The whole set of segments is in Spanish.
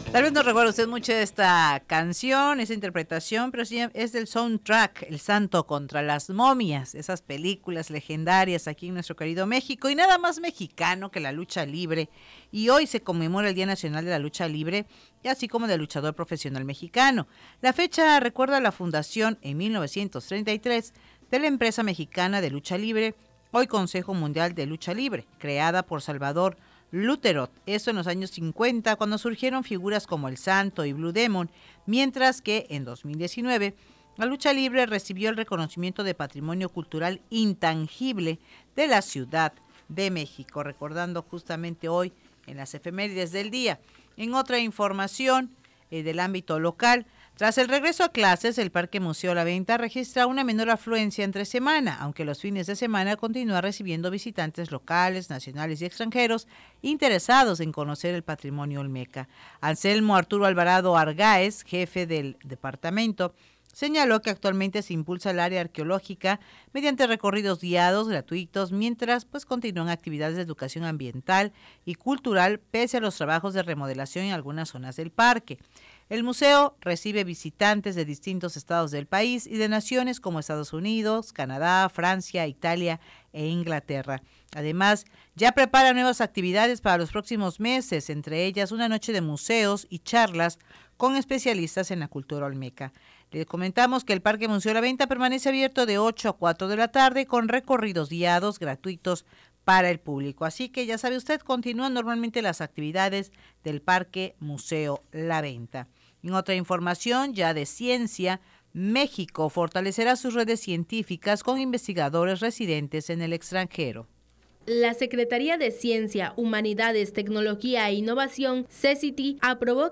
Tal vez no recuerda usted mucho de esta canción, esa interpretación, pero sí es del soundtrack El Santo contra las Momias, esas películas legendarias aquí en nuestro querido México, y nada más mexicano que la lucha libre. Y hoy se conmemora el Día Nacional de la Lucha Libre, y así como del luchador profesional mexicano. La fecha recuerda la fundación en 1933 de la empresa mexicana de lucha libre, hoy Consejo Mundial de Lucha Libre, creada por Salvador Lutherot, eso en los años 50, cuando surgieron figuras como El Santo y Blue Demon, mientras que en 2019 la lucha libre recibió el reconocimiento de Patrimonio Cultural Intangible de la Ciudad de México, recordando justamente hoy en las efemérides del día. En otra información del ámbito local, tras el regreso a clases, el Parque Museo La Venta registra una menor afluencia entre semana, aunque los fines de semana continúa recibiendo visitantes locales, nacionales y extranjeros interesados en conocer el patrimonio olmeca. Anselmo Arturo Alvarado Argáez, jefe del departamento, señaló que actualmente se impulsa el área arqueológica mediante recorridos guiados gratuitos, mientras continúan actividades de educación ambiental y cultural pese a los trabajos de remodelación en algunas zonas del parque. El museo recibe visitantes de distintos estados del país y de naciones como Estados Unidos, Canadá, Francia, Italia e Inglaterra. Además, ya prepara nuevas actividades para los próximos meses, entre ellas una noche de museos y charlas con especialistas en la cultura olmeca. Les comentamos que el Parque Museo La Venta permanece abierto de 8 a 4 de la tarde con recorridos guiados gratuitos para el público. Así que ya sabe usted, continúan normalmente las actividades del Parque Museo La Venta. En otra información ya de ciencia, México fortalecerá sus redes científicas con investigadores residentes en el extranjero. La Secretaría de Ciencia, Humanidades, Tecnología e Innovación, CECITI, aprobó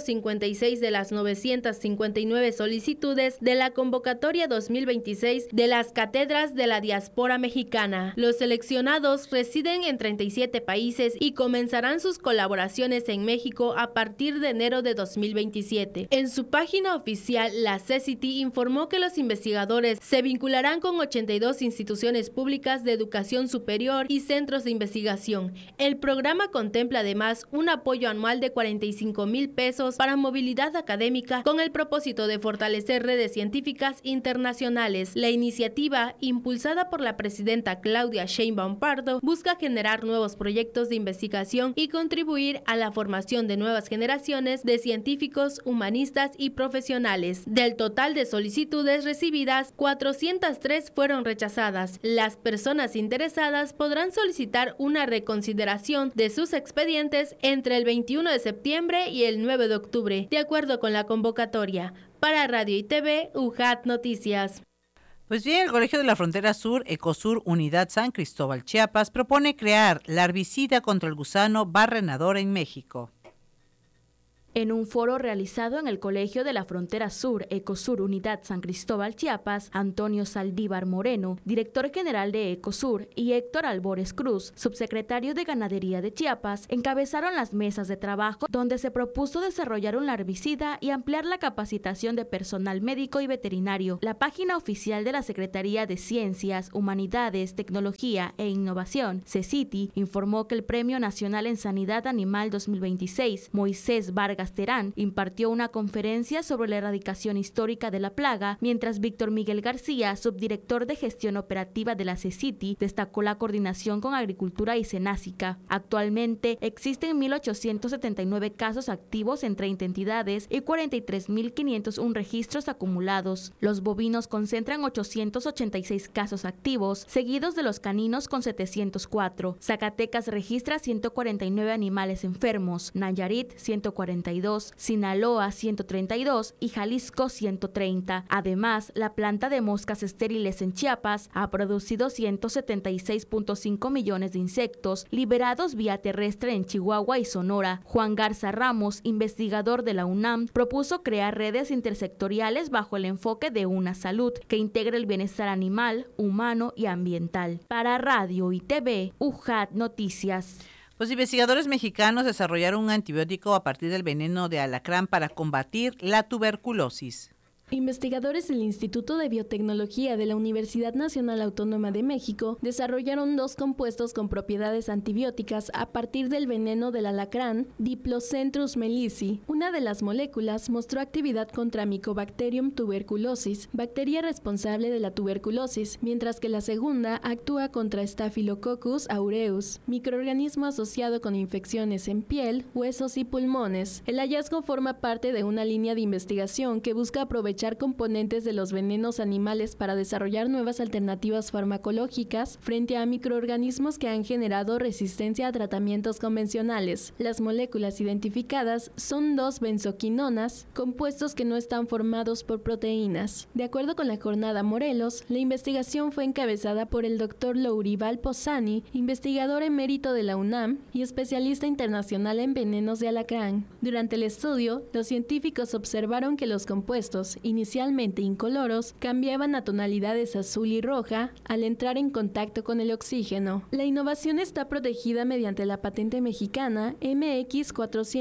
556 de las 959 solicitudes de la convocatoria 2026 de las cátedras de la diáspora mexicana. Los seleccionados residen en 37 países y comenzarán sus colaboraciones en México a partir de enero de 2027. En su página oficial, la CECITI informó que los investigadores se vincularán con 82 instituciones públicas de educación superior y centros de investigación. El programa contempla además un apoyo anual de 45,000 pesos para movilidad académica con el propósito de fortalecer redes científicas internacionales. La iniciativa, impulsada por la presidenta Claudia Sheinbaum Pardo, busca generar nuevos proyectos de investigación y contribuir a la formación de nuevas generaciones de científicos, humanistas y profesionales. Del total de solicitudes recibidas, 403 fueron rechazadas. Las personas interesadas podrán solicitar una reconsideración de sus expedientes entre el 21 de septiembre y el 9 de octubre, de acuerdo con la convocatoria. Para Radio y TV, UJAT Noticias. Pues bien, el Colegio de la Frontera Sur, Ecosur Unidad San Cristóbal, Chiapas, propone crear la herbicida contra el gusano barrenador en México. En un foro realizado en el Colegio de la Frontera Sur, Ecosur Unidad San Cristóbal, Chiapas, Antonio Saldívar Moreno, director general de Ecosur, y Héctor Albores Cruz, subsecretario de Ganadería de Chiapas, encabezaron las mesas de trabajo donde se propuso desarrollar un herbicida y ampliar la capacitación de personal médico y veterinario. La página oficial de la Secretaría de Ciencias, Humanidades, Tecnología e Innovación, CECITI, informó que el Premio Nacional en Sanidad Animal 2026, Moisés Vargas Terán, impartió una conferencia sobre la erradicación histórica de la plaga, mientras Víctor Miguel García, subdirector de gestión operativa de la CECITI, destacó la coordinación con Agricultura y Senásica. Actualmente existen 1,879 casos activos en 30 entidades y 43,501 registros acumulados. Los bovinos concentran 886 casos activos, seguidos de los caninos con 704. Zacatecas registra 149 animales enfermos, Nayarit 142, Sinaloa 132 y Jalisco 130. Además, la planta de moscas estériles en Chiapas ha producido 176.5 millones de insectos liberados vía terrestre en Chihuahua y Sonora. Juan Garza Ramos, investigador de la UNAM, propuso crear redes intersectoriales bajo el enfoque de una salud que integre el bienestar animal, humano y ambiental. Para Radio y TV, UJAT Noticias. Los investigadores mexicanos desarrollaron un antibiótico a partir del veneno de alacrán para combatir la tuberculosis. Investigadores del Instituto de Biotecnología de la Universidad Nacional Autónoma de México desarrollaron 2 compuestos con propiedades antibióticas a partir del veneno del alacrán Diplocentrus melisi. Una de las moléculas mostró actividad contra Mycobacterium tuberculosis, bacteria responsable de la tuberculosis, mientras que la segunda actúa contra Staphylococcus aureus, microorganismo asociado con infecciones en piel, huesos y pulmones. El hallazgo forma parte de una línea de investigación que busca aprovechar componentes de los venenos animales para desarrollar nuevas alternativas farmacológicas frente a microorganismos que han generado resistencia a tratamientos convencionales. Las moléculas identificadas son 2 benzoquinonas, compuestos que no están formados por proteínas. De acuerdo con la Jornada Morelos, la investigación fue encabezada por el Dr. Lourival Posani, investigador emérito de la UNAM y especialista internacional en venenos de alacrán. Durante el estudio, los científicos observaron que los compuestos, inicialmente incoloros, cambiaban a tonalidades azul y roja al entrar en contacto con el oxígeno. La innovación está protegida mediante la patente mexicana MX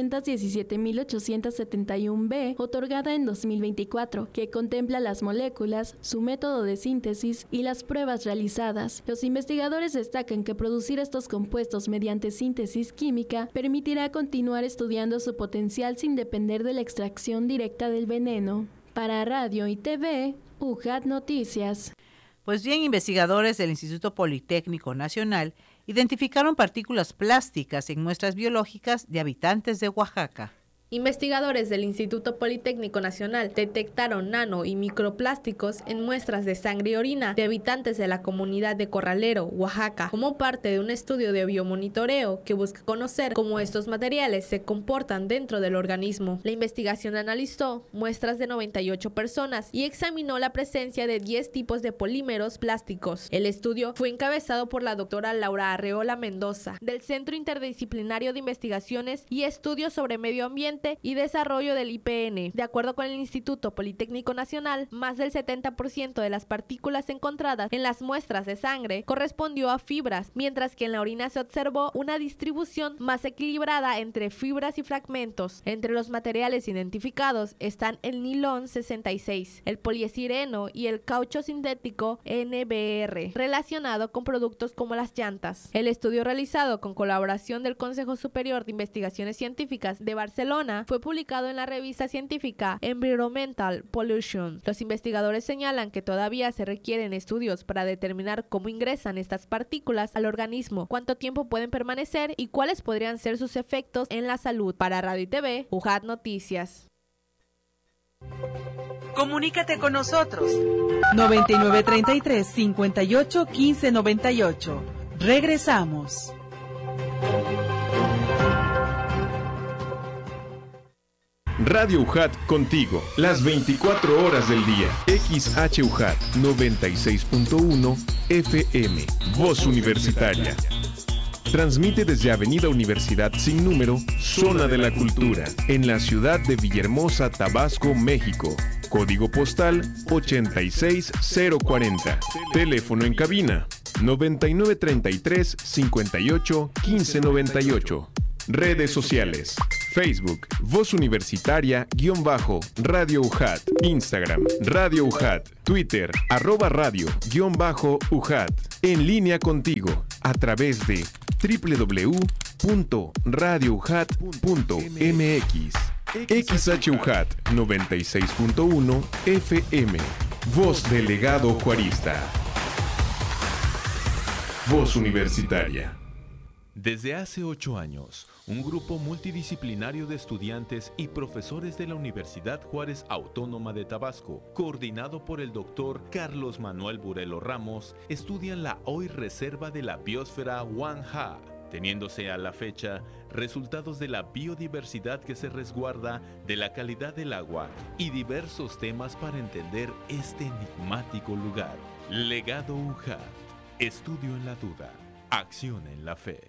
417.871B, otorgada en 2024, que contempla las moléculas, su método de síntesis y las pruebas realizadas. Los investigadores destacan que producir estos compuestos mediante síntesis química permitirá continuar estudiando su potencial sin depender de la extracción directa del veneno. Para Radio y TV, UJAT Noticias. Pues bien, investigadores del Instituto Politécnico Nacional identificaron partículas plásticas en muestras biológicas de habitantes de Oaxaca. Investigadores del Instituto Politécnico Nacional detectaron nano y microplásticos en muestras de sangre y orina de habitantes de la comunidad de Corralero, Oaxaca, como parte de un estudio de biomonitoreo que busca conocer cómo estos materiales se comportan dentro del organismo. La investigación analizó muestras de 98 personas y examinó la presencia de 10 tipos de polímeros plásticos. El estudio fue encabezado por la doctora Laura Arreola Mendoza, del Centro Interdisciplinario de Investigaciones y Estudios sobre Medio Ambiente y Desarrollo del IPN. De acuerdo con el Instituto Politécnico Nacional, más del 70% de las partículas encontradas en las muestras de sangre correspondió a fibras, mientras que en la orina se observó una distribución más equilibrada entre fibras y fragmentos. Entre los materiales identificados están el nilón 66, el poliestireno y el caucho sintético NBR, relacionado con productos como las llantas. El estudio, realizado con colaboración del Consejo Superior de Investigaciones Científicas de Barcelona, fue publicado en la revista científica Environmental Pollution. Los investigadores señalan que todavía se requieren estudios para determinar cómo ingresan estas partículas al organismo, cuánto tiempo pueden permanecer y cuáles podrían ser sus efectos en la salud. Para Radio y TV, UJAT Noticias. Comunícate con nosotros. 9933 58 15 98. Regresamos. Radio UJAT contigo, las 24 horas del día. XHUJAT 96.1 FM, Voz Universitaria. Transmite desde Avenida Universidad sin número, Zona de la Cultura, en la ciudad de Villahermosa, Tabasco, México. Código postal 86040. Teléfono en cabina 9933 58 15 98. Redes sociales: Facebook, Voz Universitaria _Radio UJAT, Instagram, Radio UJAT, Twitter, @radio_UJAT. En línea contigo a través de www.radioujat.mx. XHUJAT 96.1 FM, Voz del Legado Juarista. Voz Universitaria. Desde hace 8 años, un grupo multidisciplinario de estudiantes y profesores de la Universidad Juárez Autónoma de Tabasco, coordinado por el doctor Carlos Manuel Burelo Ramos, estudian la hoy reserva de la biosfera Huanja, teniéndose a la fecha resultados de la biodiversidad que se resguarda, de la calidad del agua y diversos temas para entender este enigmático lugar. Legado UJAT, estudio en la duda, acción en la fe.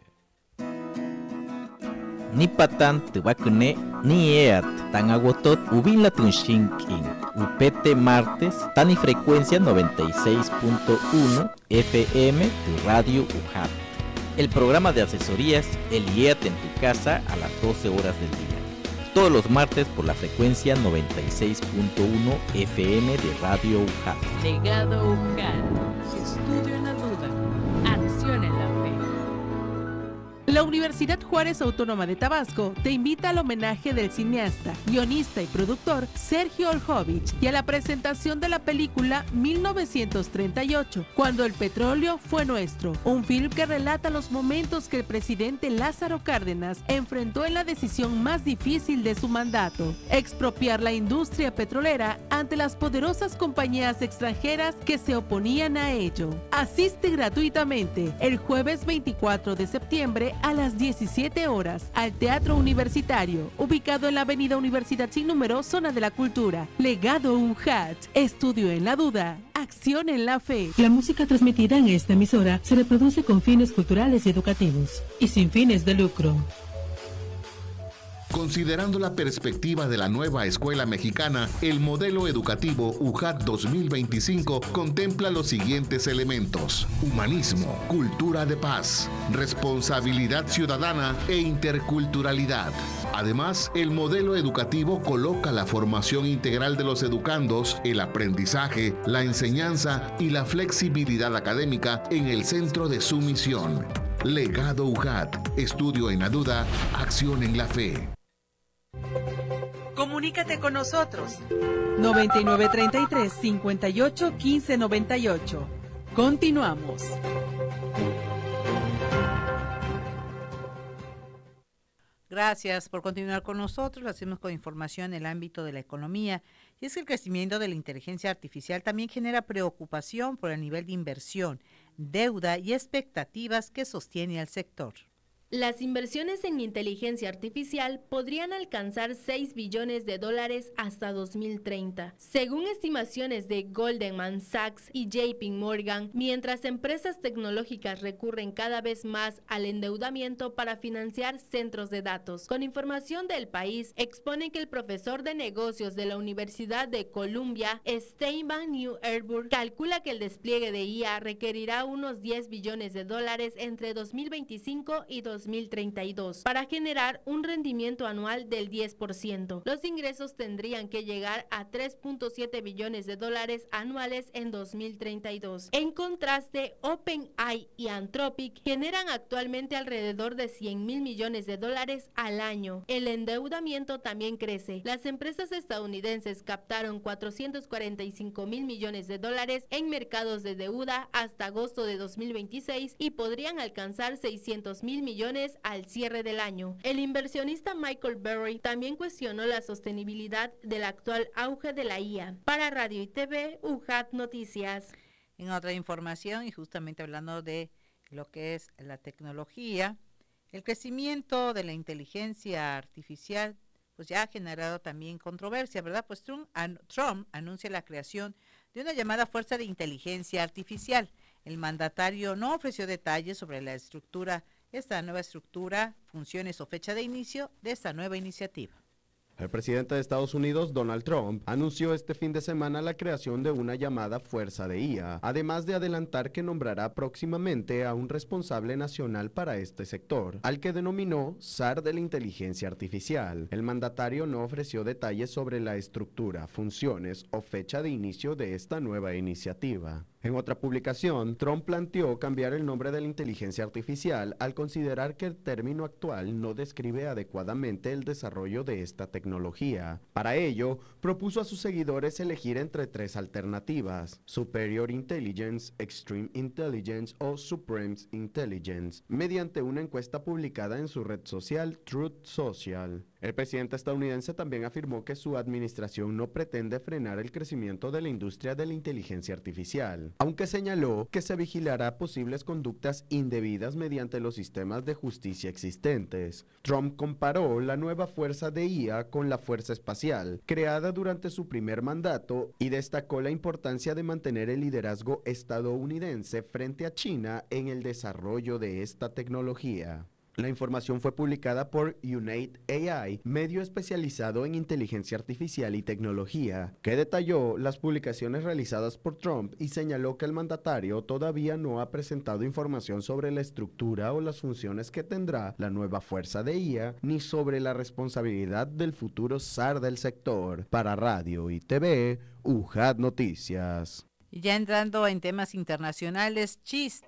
Nipatan tubakune nieat tan agotot ubila tunshinkin upete martes tani frecuencia 96.1 FM de Radio UJAT. El programa de asesorías El IEAT en tu casa a las 12 horas del día. todos los martes por la frecuencia 96.1 FM de Radio UJAT. Legado UJAT. Estudio en la duda. Acción en la fe. La Universidad Juárez Autónoma de Tabasco te invita al homenaje del cineasta, guionista y productor Sergio Oljovich y a la presentación de la película 1938, Cuando el petróleo fue nuestro, un film que relata los momentos que el presidente Lázaro Cárdenas enfrentó en la decisión más difícil de su mandato: expropiar la industria petrolera ante las poderosas compañías extranjeras que se oponían a ello. Asiste gratuitamente el jueves 24 de septiembre a las 17 horas al Teatro Universitario, ubicado en la Avenida Universidad Sin Número, Zona de la Cultura. Legado UJAT, estudio en la duda, acción en la fe. La música transmitida en esta emisora se reproduce con fines culturales y educativos y sin fines de lucro. Considerando la perspectiva de la nueva escuela mexicana, el modelo educativo UJAT 2025 contempla los siguientes elementos: humanismo, cultura de paz, responsabilidad ciudadana e interculturalidad. Además, el modelo educativo coloca la formación integral de los educandos, el aprendizaje, la enseñanza y la flexibilidad académica en el centro de su misión. Legado UJAT, estudio en la duda, acción en la fe. Comunícate con nosotros. 9933 58 15 98. Continuamos. Gracias por continuar con nosotros. Lo hacemos con información en el ámbito de la economía. Y es que el crecimiento de la inteligencia artificial también genera preocupación por el nivel de inversión, deuda y expectativas que sostiene al sector. Las inversiones en inteligencia artificial podrían alcanzar $6 billones hasta 2030, según estimaciones de Goldman Sachs y JP Morgan, mientras empresas tecnológicas recurren cada vez más al endeudamiento para financiar centros de datos. Con información del país, expone que el profesor de negocios de la Universidad de Columbia, Steinman Neuerburg, calcula que el despliegue de IA requerirá unos $10 billones entre 2025 y 2032 para generar un rendimiento anual del 10%. Los ingresos tendrían que llegar a $3.7 billones anuales en 2032. En contraste, OpenAI y Anthropic generan actualmente alrededor de $100,000 millones al año. El endeudamiento también crece. Las empresas estadounidenses captaron $445,000 millones en mercados de deuda hasta agosto de 2026 y podrían alcanzar $600,000 millones al cierre del año. El inversionista Michael Burry también cuestionó la sostenibilidad del actual auge de la IA. Para Radio y TV, UJAT Noticias. En otra información, y justamente hablando de lo que es la tecnología, el crecimiento de la inteligencia artificial pues ya ha generado también controversia, ¿verdad? Pues Trump anuncia la creación de una llamada Fuerza de Inteligencia Artificial. El mandatario no ofreció detalles sobre la esta nueva estructura, funciones o fecha de inicio de esta nueva iniciativa. El presidente de Estados Unidos, Donald Trump, anunció este fin de semana la creación de una llamada Fuerza de IA, además de adelantar que nombrará próximamente a un responsable nacional para este sector, al que denominó zar de la inteligencia artificial. El mandatario no ofreció detalles sobre la estructura, funciones o fecha de inicio de esta nueva iniciativa. En otra publicación, Trump planteó cambiar el nombre de la inteligencia artificial al considerar que el término actual no describe adecuadamente el desarrollo de esta tecnología. Para ello, propuso a sus seguidores elegir entre tres alternativas: Superior Intelligence, Extreme Intelligence o Supreme Intelligence, mediante una encuesta publicada en su red social Truth Social. El presidente estadounidense también afirmó que su administración no pretende frenar el crecimiento de la industria de la inteligencia artificial, aunque señaló que se vigilará posibles conductas indebidas mediante los sistemas de justicia existentes. Trump comparó la nueva fuerza de IA con la Fuerza Espacial, creada durante su primer mandato, y destacó la importancia de mantener el liderazgo estadounidense frente a China en el desarrollo de esta tecnología. La información fue publicada por Unite AI, medio especializado en inteligencia artificial y tecnología, que detalló las publicaciones realizadas por Trump y señaló que el mandatario todavía no ha presentado información sobre la estructura o las funciones que tendrá la nueva fuerza de IA, ni sobre la responsabilidad del futuro zar del sector. Para Radio y TV, UJAT Noticias. Y ya entrando en temas internacionales,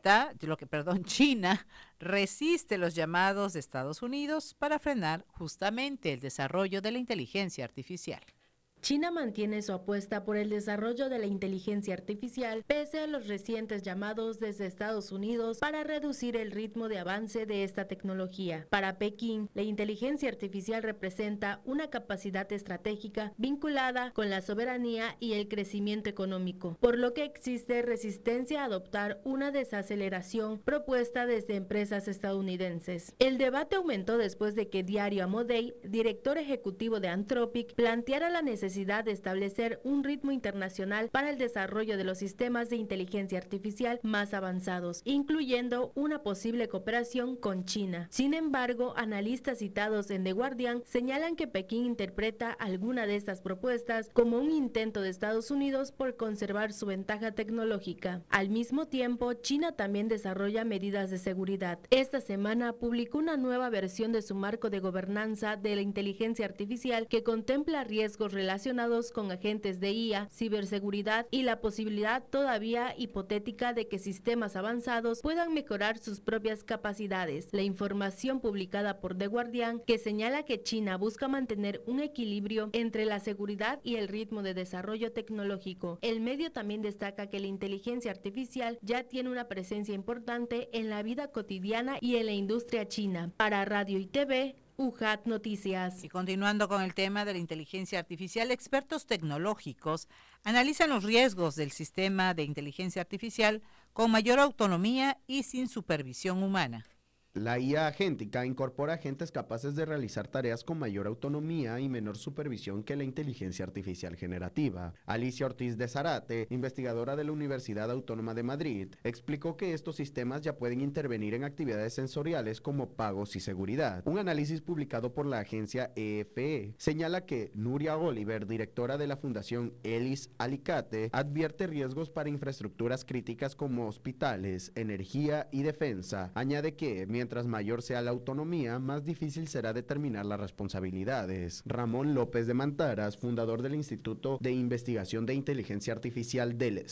China resiste los llamados de Estados Unidos para frenar justamente el desarrollo de la inteligencia artificial. China mantiene su apuesta por el desarrollo de la inteligencia artificial pese a los recientes llamados desde Estados Unidos para reducir el ritmo de avance de esta tecnología. Para Pekín, la inteligencia artificial representa una capacidad estratégica vinculada con la soberanía y el crecimiento económico, por lo que existe resistencia a adoptar una desaceleración propuesta desde empresas estadounidenses. El debate aumentó después de que Dario Amodei, director ejecutivo de Anthropic, planteara la necesidad de establecer un ritmo internacional para el desarrollo de los sistemas de inteligencia artificial más avanzados, incluyendo una posible cooperación con China. Sin embargo, analistas citados en The Guardian señalan que Pekín interpreta alguna de estas propuestas como un intento de Estados Unidos por conservar su ventaja tecnológica. Al mismo tiempo, China también desarrolla medidas de seguridad. Esta semana publicó una nueva versión de su marco de gobernanza de la inteligencia artificial que contempla riesgos relacionados con agentes de IA, ciberseguridad y la posibilidad todavía hipotética de que sistemas avanzados puedan mejorar sus propias capacidades. La información publicada por The Guardian, que señala que China busca mantener un equilibrio entre la seguridad y el ritmo de desarrollo tecnológico. El medio también destaca que la inteligencia artificial ya tiene una presencia importante en la vida cotidiana y en la industria china. Para Radio y TV, UJAT Noticias. Y continuando con el tema de la inteligencia artificial, expertos tecnológicos analizan los riesgos del sistema de inteligencia artificial con mayor autonomía y sin supervisión humana. La IA agéntica incorpora agentes capaces de realizar tareas con mayor autonomía y menor supervisión que la inteligencia artificial generativa. Alicia Ortiz de Zárate, investigadora de la Universidad Autónoma de Madrid, explicó que estos sistemas ya pueden intervenir en actividades sensoriales como pagos y seguridad. Un análisis publicado por la agencia EFE señala que Nuria Oliver, directora de la Fundación Elis Alicate, advierte riesgos para infraestructuras críticas como hospitales, energía y defensa. Añade que, mientras mayor sea la autonomía, más difícil será determinar las responsabilidades. Ramón López de Mantaras, fundador del Instituto de Investigación de Inteligencia Artificial del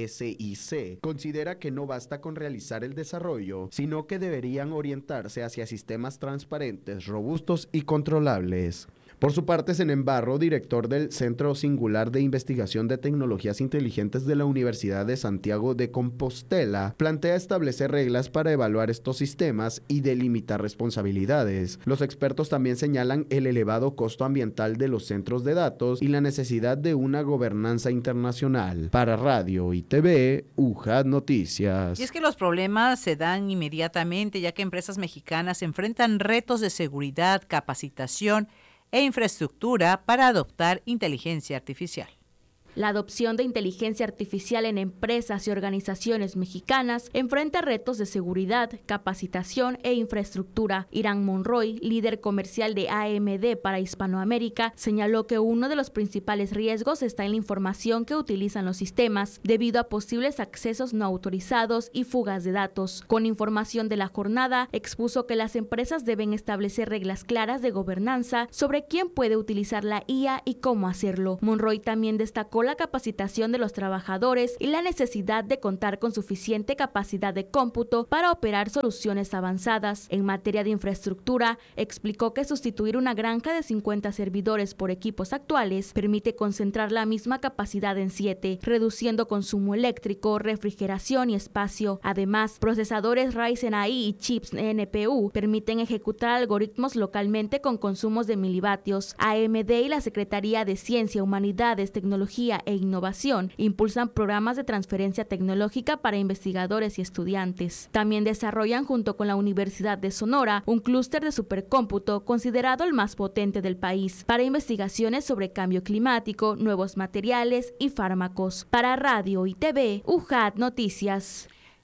CSIC, considera que no basta con realizar el desarrollo, sino que deberían orientarse hacia sistemas transparentes, robustos y controlables. Por su parte, Senembarro, director del Centro Singular de Investigación de Tecnologías Inteligentes de la Universidad de Santiago de Compostela, plantea establecer reglas para evaluar estos sistemas y delimitar responsabilidades. Los expertos también señalan el elevado costo ambiental de los centros de datos y la necesidad de una gobernanza internacional. Para Radio y TV, UJAT Noticias. Y es que los problemas se dan inmediatamente, ya que empresas mexicanas enfrentan retos de seguridad, capacitación e infraestructura para adoptar inteligencia artificial. La adopción de inteligencia artificial en empresas y organizaciones mexicanas enfrenta retos de seguridad, capacitación e infraestructura. Irán Monroy, líder comercial de AMD para Hispanoamérica, señaló que uno de los principales riesgos está en la información que utilizan los sistemas, debido a posibles accesos no autorizados y fugas de datos. Con información de la jornada, expuso que las empresas deben establecer reglas claras de gobernanza sobre quién puede utilizar la IA y cómo hacerlo. Monroy también destacó la capacitación de los trabajadores y la necesidad de contar con suficiente capacidad de cómputo para operar soluciones avanzadas. En materia de infraestructura, explicó que sustituir una granja de 50 servidores por equipos actuales permite concentrar la misma capacidad en 7, reduciendo consumo eléctrico, refrigeración y espacio. Además, procesadores Ryzen AI y chips NPU permiten ejecutar algoritmos localmente con consumos de milivatios. AMD y la Secretaría de Ciencia, Humanidades, Tecnología e Innovación impulsan programas de transferencia tecnológica para investigadores y estudiantes. También desarrollan junto con la Universidad de Sonora un clúster de supercómputo considerado el más potente del país para investigaciones sobre cambio climático, nuevos materiales y fármacos. Para Radio y TV, UJAT Noticias.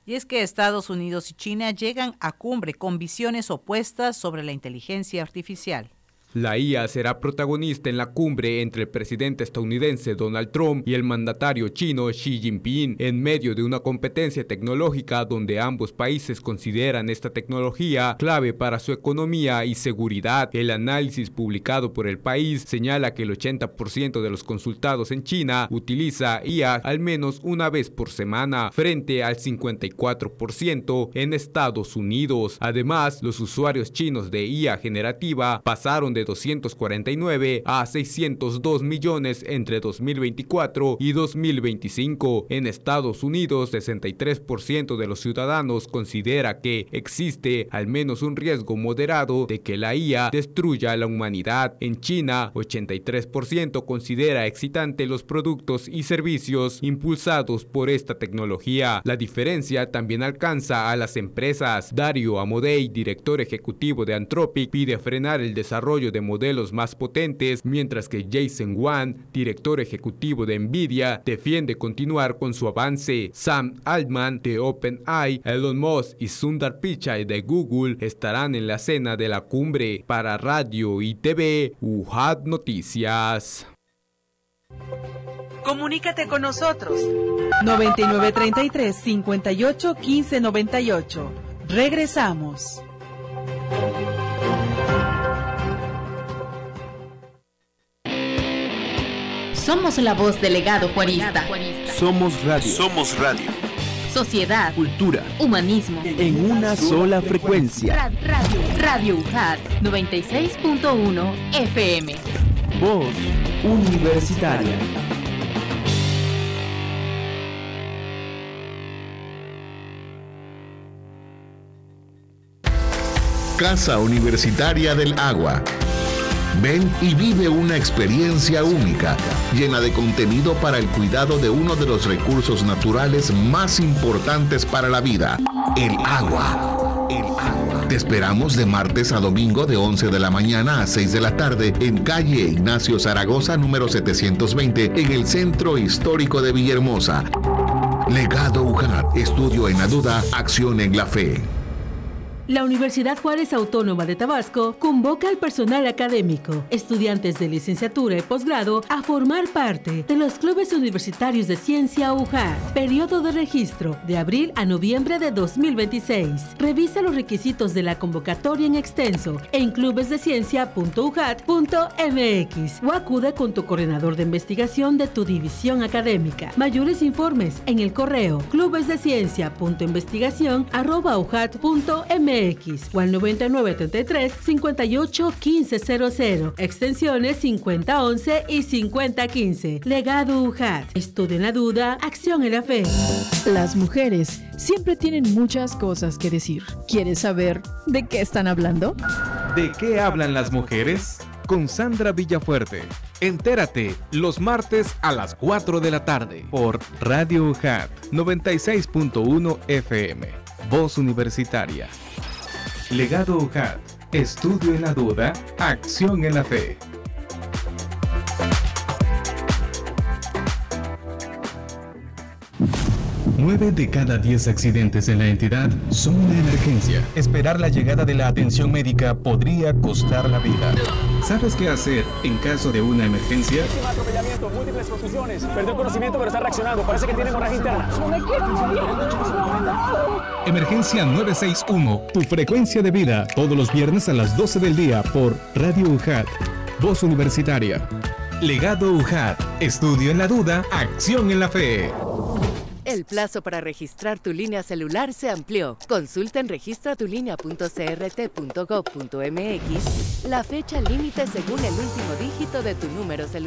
Y es que Estados Unidos y China llegan a cumbre con visiones opuestas sobre la inteligencia artificial. La IA será protagonista en la cumbre entre el presidente estadounidense Donald Trump y el mandatario chino Xi Jinping, en medio de una competencia tecnológica donde ambos países consideran esta tecnología clave para su economía y seguridad. El análisis publicado por El País señala que el 80% de los consultados en China utiliza IA al menos una vez por semana, frente al 54% en Estados Unidos. Además, los usuarios chinos de IA generativa pasaron de 249 a 602 millones entre 2024 y 2025. En Estados Unidos, 63% de los ciudadanos considera que existe al menos un riesgo moderado de que la IA destruya a la humanidad. En China, 83% considera excitante los productos y servicios impulsados por esta tecnología. La diferencia también alcanza a las empresas. Dario Amodei, director ejecutivo de Anthropic, pide frenar el desarrollo de modelos más potentes, mientras que Jensen Huang, director ejecutivo de Nvidia, defiende continuar con su avance. Sam Altman de OpenAI, Elon Musk y Sundar Pichai de Google estarán en la cena de la cumbre. Para Radio y TV, UJAT Noticias. Comunícate con nosotros. 9933-581598. Regresamos. Somos la voz del legado juarista. Somos radio. Somos radio. Sociedad, cultura, humanismo. En una sola frecuencia. Radio UJAT 96.1 FM. Voz universitaria. Casa Universitaria del Agua. Ven y vive una experiencia única, llena de contenido para el cuidado de uno de los recursos naturales más importantes para la vida, el agua. Te esperamos de martes a domingo de 11 de la mañana a 6 de la tarde en calle Ignacio Zaragoza, número 720, en el Centro Histórico de Villahermosa. Legado UJAT, estudio en la duda, acción en la fe. La Universidad Juárez Autónoma de Tabasco convoca al personal académico, estudiantes de licenciatura y posgrado a formar parte de los clubes universitarios de ciencia UJAT. Periodo de registro de abril a noviembre de 2026. Revisa los requisitos de la convocatoria en extenso en clubesdeciencia.ujat.mx o acude con tu coordinador de investigación de tu división académica. Mayores informes en el correo clubesdeciencia.investigación@ujat.mx o al 9933-581500, extensiones 5011 y 5015. Legado UJAT. Estudio en la duda, acción en la fe. Las mujeres siempre tienen muchas cosas que decir. ¿Quieres saber de qué están hablando? ¿De qué hablan las mujeres? Con Sandra Villafuerte. Entérate los martes a las 4 de la tarde por Radio UJAT 96.1 FM. Voz Universitaria. Legado UJAT. Estudio en la duda, acción en la fe. 9 de cada 10 accidentes en la entidad son una emergencia. Esperar la llegada de la atención médica podría costar la vida. ¿Sabes qué hacer en caso de una emergencia? Atropellamiento, múltiples contusiones. Perdió conocimiento pero está reaccionando. Parece que tiene hemorragia interna. Emergencia 961, tu frecuencia de vida, todos los viernes a las 12 del día por Radio UJAT, Voz Universitaria. Legado UJAT, estudio en la duda, acción en la fe. El plazo para registrar tu línea celular se amplió. Consulta en registratulinea.crt.gov.mx la fecha límite según el último dígito de tu número celular.